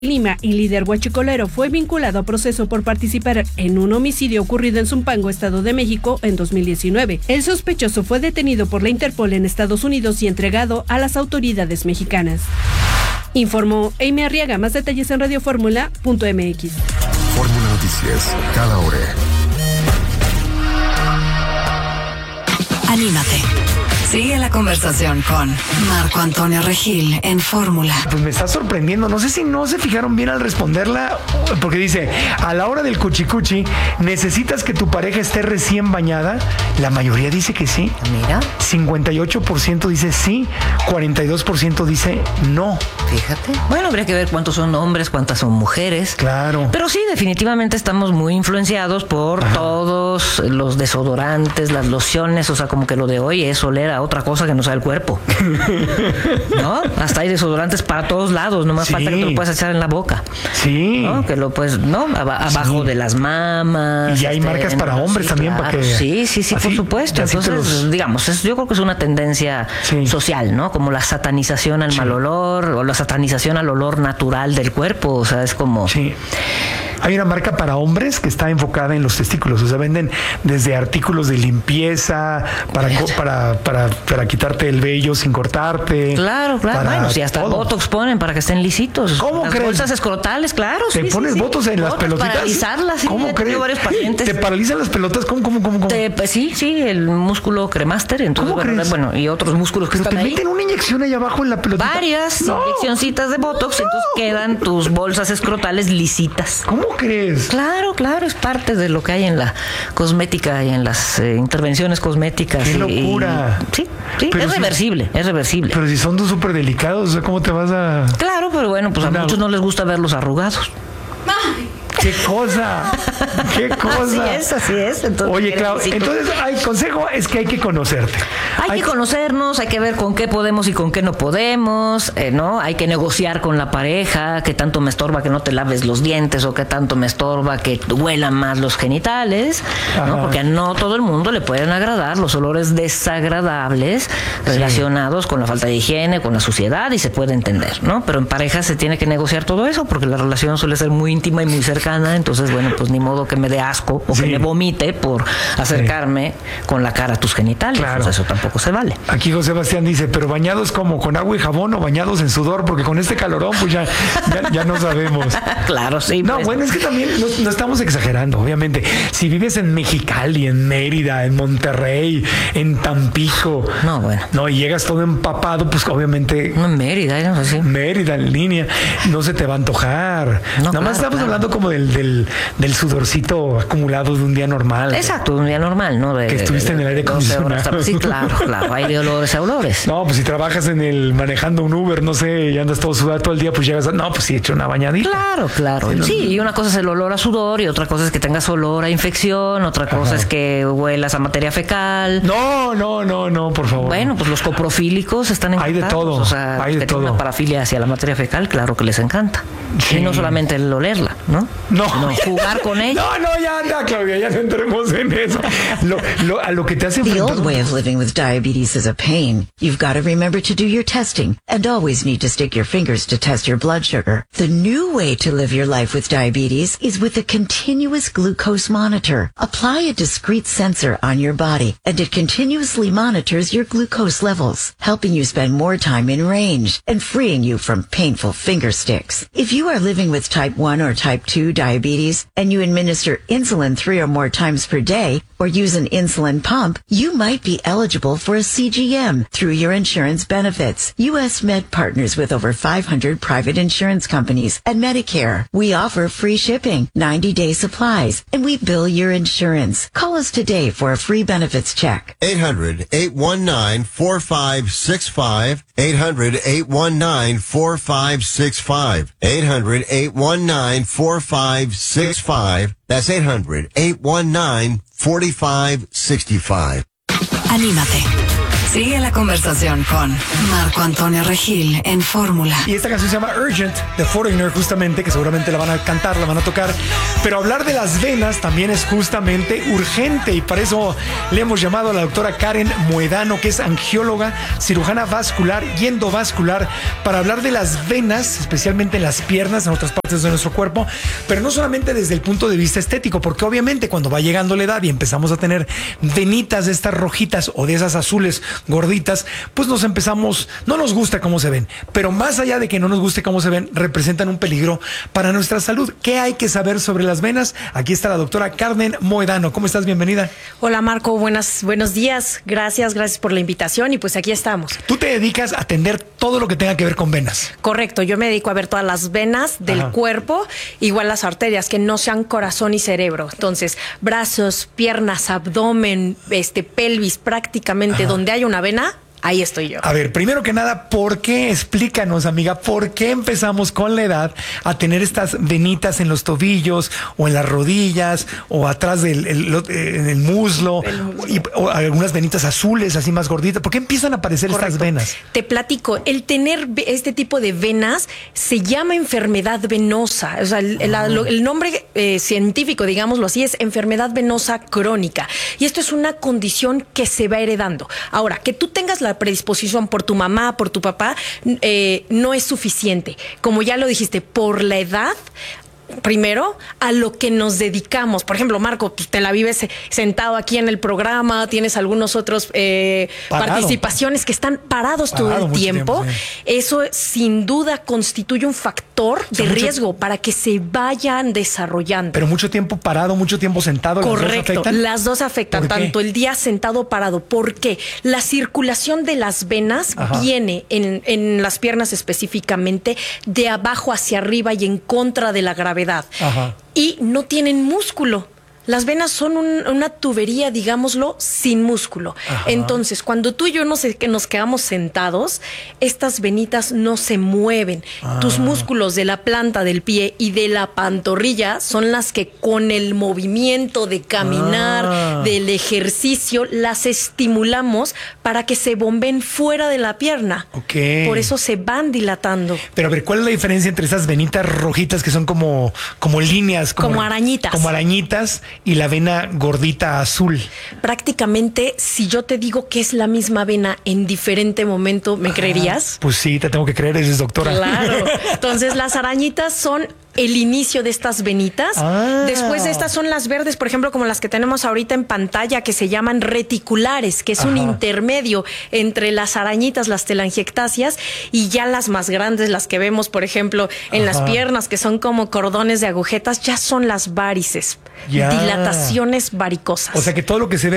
Lima y líder huachicolero fue vinculado a proceso por participar en un homicidio ocurrido en Zumpango, Estado de México, en 2019. El sospechoso fue detenido por la Interpol en Estados Unidos y entregado a las autoridades mexicanas. Informó Amy Arriaga. Más detalles en radioformula.mx. Fórmula Noticias, cada hora. Anímate. Sigue la conversación con Marco Antonio Regil en Fórmula. Pues me está sorprendiendo. No sé si no se fijaron bien al responderla, porque dice, a la hora del cuchicuchi, ¿necesitas que tu pareja esté recién bañada? La mayoría dice que sí. Mira. 58% dice sí, 42% dice no. Fíjate. Bueno, habría que ver cuántos son hombres, cuántas son mujeres. Claro. Pero sí, definitivamente estamos muy influenciados por todos los desodorantes, las lociones, o sea, como que lo de hoy es oler a otra cosa que no sea el cuerpo. ¿No? Hasta hay desodorantes para todos lados, nomás falta que te lo puedas echar en la boca. Sí. ¿No? Que lo puedes, ¿no? Abajo de las mamas. Y hay marcas para hombres también, claro, para que... Sí, por supuesto. Entonces, digamos, yo creo que es una tendencia social, ¿no? Como la satanización al mal olor, o la satanización al olor natural del cuerpo, o sea, es como... Sí. Hay una marca para hombres que está enfocada en los testículos, o sea, venden desde artículos de limpieza para quitarte el vello sin cortarte. Claro. Bueno, si hasta Botox ponen para que estén lisitos. ¿Cómo crees? Bolsas escrotales, claro. ¿Te pones Botox en las pelotitas? Para paralizarlas. ¿Cómo crees? Varios pacientes. ¿Te paralizan las pelotas? ¿Cómo? Sí, el músculo cremaster. Entonces, bueno, y otros músculos que están ahí. ¿Te meten una inyección ahí abajo en la pelotita? Varias inyeccioncitas de Botox, entonces quedan tus bolsas escrotales lisitas. ¿Cómo crees? Claro, es parte de lo que hay en la cosmética y en las intervenciones cosméticas. ¡Qué locura! Sí, es reversible. Pero si son súper delicados, o sea, ¿cómo te vas a...? Claro, pero bueno, pues a muchos no les gusta verlos arrugados. ¡Qué cosa! Así es. Entonces, oye, Clau, entonces el consejo es que hay que conocerte. Hay que conocernos, hay que ver con qué podemos y con qué no podemos, ¿no? Hay que negociar con la pareja, qué tanto me estorba que no te laves los dientes o qué tanto me estorba que huelan más los genitales, ¿no? Porque a no todo el mundo le pueden agradar los olores desagradables relacionados con la falta de higiene, con la suciedad, y se puede entender, ¿no? Pero en pareja se tiene que negociar todo eso porque la relación suele ser muy íntima y muy cercana. Entonces, bueno, pues ni modo que me dé asco o que me vomite por acercarme con la cara a tus genitales. Claro. Pues eso tampoco se vale. Aquí José Sebastián dice, pero bañados como con agua y jabón o bañados en sudor, porque con este calorón pues ya no sabemos. Claro, sí. No, bueno, es que también no estamos exagerando, obviamente. Si vives en Mexicali, en Mérida, en Monterrey, en Tampico, y llegas todo empapado, pues obviamente... No, en Mérida, no sé. Mérida, en línea, no se te va a antojar. Nada más estamos hablando como del sudorcito acumulado de un día normal. Exacto, un día normal, ¿no? Que estuviste en el aire acondicionado. Sí, claro, hay de olores a olores. No, pues si trabajas manejando un Uber, no sé, y andas todo sudado todo el día, pues llegas pues sí, he hecho una bañadita. Claro. Sí, y una cosa es el olor a sudor y otra cosa es que tengas olor a infección, otra cosa es que huelas a materia fecal. No, por favor. Bueno, pues los coprofílicos están encantados. Hay de todo, o sea, hay de todo. Una parafilia hacia la materia fecal, claro que les encanta. Sí. Y no solamente el olerla, ¿no? No, jugar con ella. No, ya anda, Claudia, ya no entremos en eso. A lo que te hace The old way of living with diabetes is a pain. You've got to remember to do your testing and always need to stick your fingers to test your blood sugar. The new way to live your life with diabetes is with a continuous glucose monitor. Apply a discrete sensor on your body and it continuously monitors your glucose levels, helping you spend more time in range and freeing you from painful finger sticks. If you are living with type 1 or type 2 diabetes and you administer insulin 3 or more times per day or use an insulin pump, you might be eligible for a CGM through your insurance benefits. U.S. Med partners with over 500 private insurance companies and Medicare. We offer free shipping, 90-day supplies, and we bill your insurance. Call us today for a free benefits check. 800-819-4565. 800-819-4565. 800-819-4565. That's 800-819-4565. Anímate. Sigue la conversación con Marco Antonio Regil en Fórmula. Y esta canción se llama Urgent, de Foreigner, justamente, que seguramente la van a cantar, la van a tocar. Pero hablar de las venas también es justamente urgente, y para eso le hemos llamado a la doctora Karen Moedano, que es angióloga, cirujana vascular y endovascular, para hablar de las venas, especialmente en las piernas, en otras partes de nuestro cuerpo, pero no solamente desde el punto de vista estético, porque obviamente cuando va llegando la edad y empezamos a tener venitas de estas rojitas o de esas azules gorditas, pues no nos gusta cómo se ven, pero más allá de que no nos guste cómo se ven, representan un peligro para nuestra salud. ¿Qué hay que saber sobre las venas? Aquí está la doctora Karen Moedano. ¿Cómo estás? Bienvenida. Hola Marco, buenos días. Gracias por la invitación y pues aquí estamos. Tú te dedicas a atender todo lo que tenga que ver con venas. Correcto, yo me dedico a ver todas las venas del cuerpo, igual las arterias, que no sean corazón y cerebro. Entonces, brazos, piernas, abdomen, pelvis, prácticamente donde hay una vena, ahí estoy yo. A ver, primero que nada, explícanos, amiga, ¿por qué empezamos con la edad a tener estas venitas en los tobillos o en las rodillas o atrás en el muslo, o algunas venitas azules así más gorditas? ¿Por qué empiezan a aparecer estas venas? Te platico, el tener este tipo de venas se llama enfermedad venosa. O sea, el nombre científico, digámoslo así, es enfermedad venosa crónica. Y esto es una condición que se va heredando. Ahora, que tú tengas la predisposición por tu mamá, por tu papá, no es suficiente. Como ya lo dijiste, por la edad, primero, a lo que nos dedicamos. Por ejemplo, Marco, pues te la vives sentado aquí en el programa, tienes algunos otros participaciones que están parados todo el tiempo. Sí. Eso sin duda constituye un factor de riesgo para que se vayan desarrollando. Pero mucho tiempo parado, mucho tiempo sentado. Correcto, las dos afectan, tanto el día sentado o parado. ¿Por qué? La circulación de las venas viene en las piernas específicamente de abajo hacia arriba y en contra de la gravedad. Y no tienen músculo. Las venas son una tubería, digámoslo, sin músculo. Entonces, cuando tú y yo nos quedamos sentados, estas venitas no se mueven. Tus músculos de la planta del pie y de la pantorrilla son las que con el movimiento de caminar, del ejercicio, las estimulamos para que se bombeen fuera de la pierna. Por eso se van dilatando. Pero a ver, ¿cuál es la diferencia entre esas venitas rojitas que son como líneas? Como arañitas. Como arañitas. Y la vena gordita azul. Prácticamente, si yo te digo que es la misma vena en diferente momento, ¿me creerías? Pues sí, te tengo que creer, eres doctora. Claro. Entonces, las arañitas son el inicio de estas venitas. Después de estas son las verdes, por ejemplo, como las que tenemos ahorita en pantalla, que se llaman reticulares, que es un intermedio entre las arañitas, las telangiectasias, y ya las más grandes, las que vemos, por ejemplo, en las piernas, que son como cordones de agujetas, ya son las varices, dilataciones varicosas. O sea que todo lo que se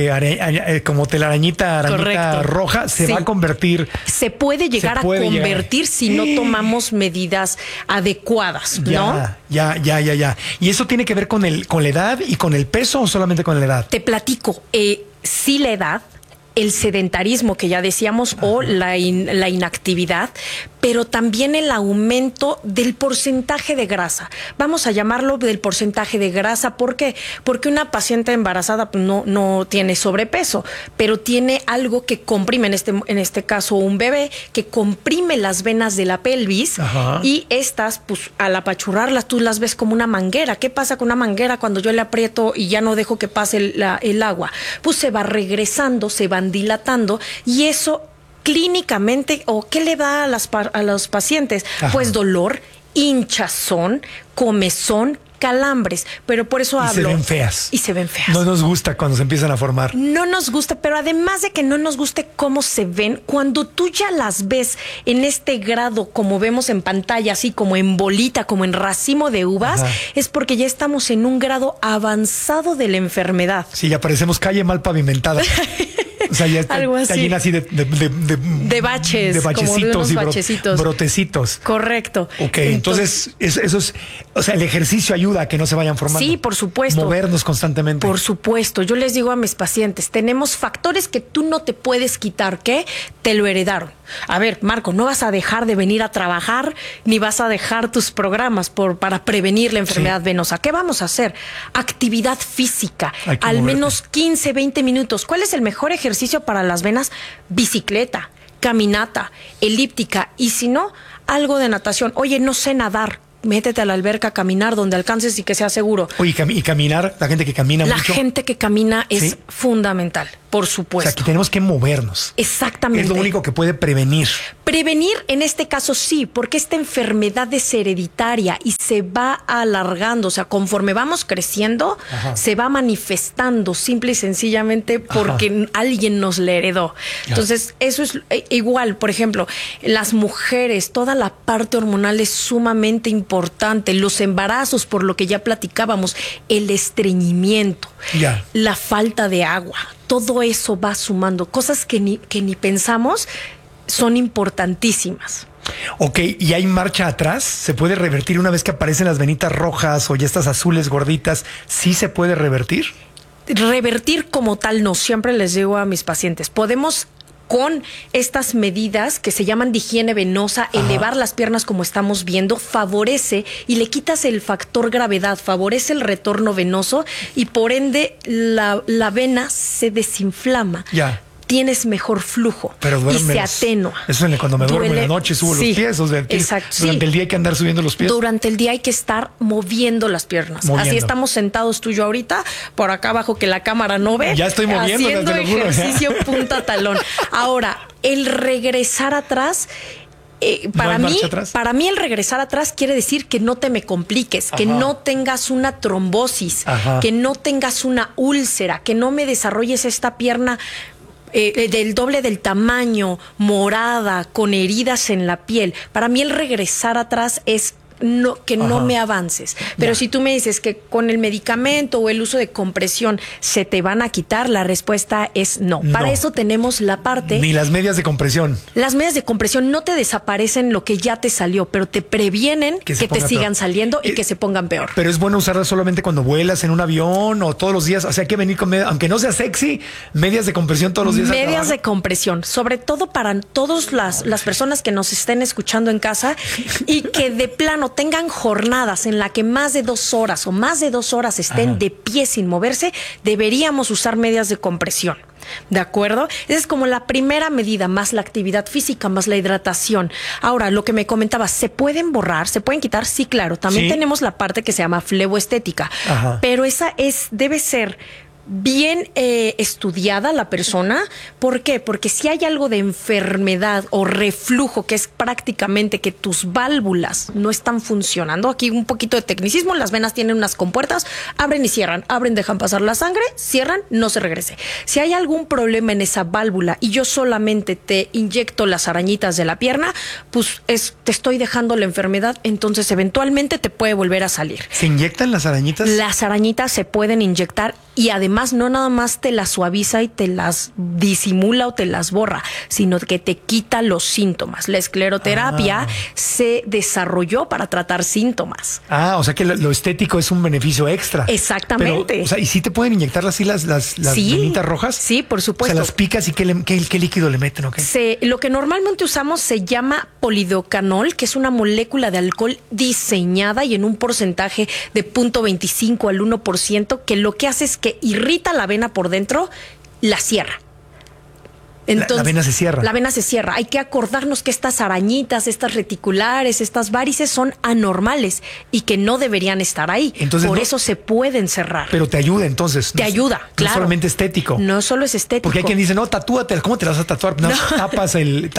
ve como telarañita, arañita roja, se va a convertir. Se puede llegar a convertir si no tomamos medidas adecuadas. ¿No? Ya. ¿Y eso tiene que ver con la edad y con el peso o solamente con la edad? Te platico, sí, la edad, el sedentarismo que ya decíamos, o la inactividad, pero también el aumento del porcentaje de grasa. Vamos a llamarlo del porcentaje de grasa. ¿Por qué? Porque una paciente embarazada no tiene sobrepeso, pero tiene algo que comprime, en este caso un bebé, que comprime las venas de la pelvis, y estas, pues al apachurrarlas, tú las ves como una manguera. ¿Qué pasa con una manguera cuando yo le aprieto y ya no dejo que pase el agua? Pues se va regresando, se van dilatando, y eso clínicamente, ¿o qué le da a los pacientes? Pues dolor, hinchazón, comezón, calambres, pero por eso hablo. Y se ven feas. No nos gusta cuando se empiezan a formar. No nos gusta, pero además de que no nos guste cómo se ven, cuando tú ya las ves en este grado, como vemos en pantalla, así como en bolita, como en racimo de uvas, es porque ya estamos en un grado avanzado de la enfermedad. Sí, ya parecemos calle mal pavimentada. O sea, ya está llena así de baches, de bachecitos y bachecitos. Brotecitos. Correcto. Ok, entonces eso es, o sea, el ejercicio ayuda a que no se vayan formando. Sí, por supuesto. Movernos constantemente. Por supuesto. Yo les digo a mis pacientes, tenemos factores que tú no te puedes quitar, que te lo heredaron. A ver, Marco, no vas a dejar de venir a trabajar, ni vas a dejar tus programas para prevenir la enfermedad venosa. ¿Qué vamos a hacer? Actividad física, al menos 15, 20 minutos. ¿Cuál es el mejor ejercicio ejercicio para las venas, bicicleta, caminata, elíptica y si no, algo de natación. Oye, no sé nadar. Métete a la alberca a caminar donde alcances y que sea seguro. Oye, y caminar, la gente que camina mucho. La gente que camina es ¿sí? fundamental, por O supuesto. sea, que tenemos que movernos. Exactamente. Es lo único que puede prevenir. Prevenir en este caso sí, porque esta enfermedad es hereditaria y se va alargando, o sea, conforme vamos creciendo, Ajá. se va manifestando simple y sencillamente porque alguien nos la heredó. Ya. Entonces, eso es igual, por ejemplo, las mujeres, toda la parte hormonal es sumamente importante, los embarazos, por lo que ya platicábamos, el estreñimiento, Ya. la falta de agua, todo eso va sumando, cosas que ni pensamos son importantísimas. Ok, ¿y hay marcha atrás? ¿Se puede revertir una vez que aparecen las venitas rojas o ya estas azules gorditas? ¿Sí se puede revertir? Revertir como tal no, siempre les digo a mis pacientes, podemos con estas medidas que se llaman de higiene venosa, elevar las piernas como estamos viendo, favorece y le quitas el factor gravedad, favorece el retorno venoso y por ende la vena se desinflama. Ya. Tienes mejor flujo Pero y se atenúa. Eso es cuando me duermo en la noche, subo sí, los pies. O sea, exacto, durante sí. el día hay que andar subiendo los pies. Durante el día hay que estar moviendo las piernas. Moviendo. Así estamos sentados tú y yo ahorita, por acá abajo que la cámara no ve. Ya estoy moviendo, haciendo te lo juro. ejercicio punta talón. Ahora, el regresar atrás. Para mí el regresar atrás quiere decir que no te me compliques, que no tengas una trombosis, que no tengas una úlcera, que no me desarrolles esta pierna del doble del tamaño, morada, con heridas en la piel. Para mí el regresar atrás es no me avances. Pero si tú me dices que con el medicamento o el uso de compresión se te van a quitar, la respuesta es no. Para eso tenemos la parte... Ni las medias de compresión. Las medias de compresión no te desaparecen lo que ya te salió, pero te previenen que te sigan saliendo y que se pongan peor. Pero es bueno usarlas solamente cuando vuelas en un avión o todos los días. O sea, hay que venir con aunque no sea sexy, medias de compresión todos los días. Medias de compresión, sobre todo para todas las personas que nos estén escuchando en casa y que de plano tengan jornadas en la que más de 2 horas o más de 2 horas estén de pie sin moverse, deberíamos usar medias de compresión. ¿De acuerdo? Esa es como la primera medida, más la actividad física, más la hidratación. Ahora, lo que me comentabas, ¿se pueden borrar? ¿Se pueden quitar? Sí, claro. También tenemos la parte que se llama fleboestética. Pero esa debe ser bien estudiada la persona. ¿Por qué? Porque si hay algo de enfermedad o reflujo, que es prácticamente que tus válvulas no están funcionando, aquí un poquito de tecnicismo, las venas tienen unas compuertas, abren y cierran, abren, dejan pasar la sangre, cierran, no se regrese. Si hay algún problema en esa válvula y yo solamente te inyecto las arañitas de la pierna, pues te estoy dejando la enfermedad, entonces eventualmente te puede volver a salir. ¿Se inyectan las arañitas? Las arañitas se pueden inyectar y además no nada más te las suaviza y te las disimula o te las borra, sino que te quita los síntomas. La escleroterapia se desarrolló para tratar síntomas. O sea que lo estético es un beneficio extra. Exactamente. Pero, o sea, ¿y sí te pueden inyectar así las venitas rojas? Sí, por supuesto. O sea, las picas y ¿qué líquido le meten? ¿Okay? Lo que normalmente usamos se llama polidocanol, que es una molécula de alcohol diseñada y en un porcentaje de 0.25 al 1%, que lo que hace es que irrita la vena por dentro, la cierra. Entonces, la vena se cierra. La vena se cierra. Hay que acordarnos que estas arañitas, estas reticulares, estas varices son anormales y que no deberían estar ahí. Entonces, por eso se pueden cerrar. Pero te ayuda entonces. Te ayuda, claro. No solamente estético. No solo es estético. Porque hay quien dice, no, tatúate. ¿Cómo te las vas a tatuar? No, tapas el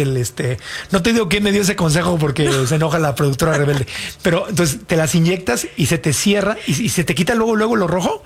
No te digo quién me dio ese consejo porque se enoja la productora rebelde. Pero entonces te las inyectas y se te cierra y se te quita luego lo rojo.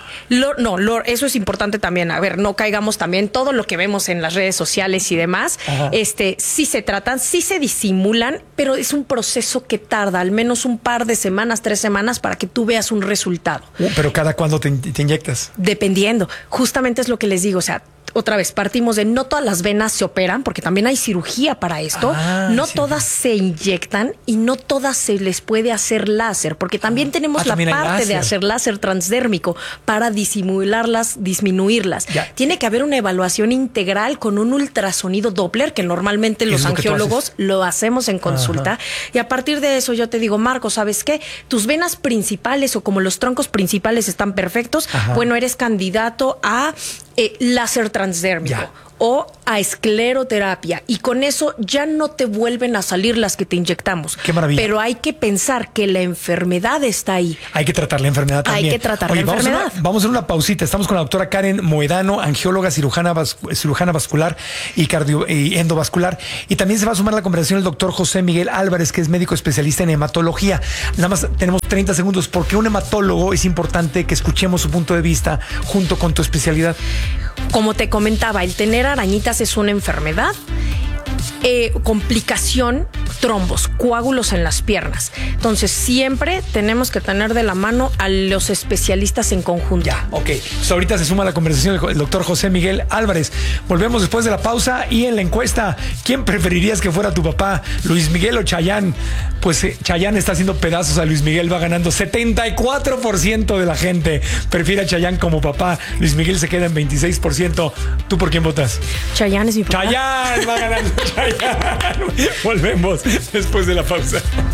Eso es importante también. A ver, no caigamos también todo lo que vemos en las redes sociales y demás. Sí se tratan, sí se disimulan, pero es un proceso que tarda al menos un par de semanas, 3 semanas para que tú veas un resultado. Pero ¿cada cuándo te inyectas? Dependiendo. Justamente es lo que les digo, o sea, otra vez, partimos de no todas las venas se operan, porque también hay cirugía para esto. No todas se inyectan y no todas se les puede hacer láser, porque también tenemos la parte de hacer láser transdérmico para disimularlas, disminuirlas. Tiene que haber una evaluación integral con un ultrasonido Doppler, que normalmente los angiólogos lo hacemos en consulta. Y a partir de eso yo te digo, Marco, ¿sabes qué? Tus venas principales o como los troncos principales están perfectos, bueno, eres candidato a láser transdérmico. o a escleroterapia, y con eso ya no te vuelven a salir las que te inyectamos. Qué maravilla. Pero hay que pensar que la enfermedad está ahí. Hay que tratar la enfermedad también. Hay que tratar la enfermedad. Vamos a hacer una pausita. Estamos con la doctora Karen Moedano, angióloga, cirujana vascular y endovascular. Y también se va a sumar a la conversación el doctor José Miguel Álvarez, que es médico especialista en hematología. Nada más tenemos 30 segundos. ¿Por qué un hematólogo es importante que escuchemos su punto de vista junto con tu especialidad? Como te comentaba, el tener arañitas es una enfermedad. Complicación, trombos, coágulos en las piernas. Entonces siempre tenemos que tener de la mano a los especialistas en conjunto. Ya, ok. Pues ahorita se suma a la conversación el doctor José Miguel Álvarez. Volvemos después de la pausa y en la encuesta, ¿quién preferirías que fuera tu papá, Luis Miguel o Chayanne? Pues Chayanne está haciendo pedazos a Luis Miguel, va ganando 74% de la gente prefiere a Chayanne como papá. Luis Miguel se queda en 26%. ¿Tú por quién votas? Chayanne es mi papá. Chayanne va ganando. Chayanne. Volvemos después de la pausa.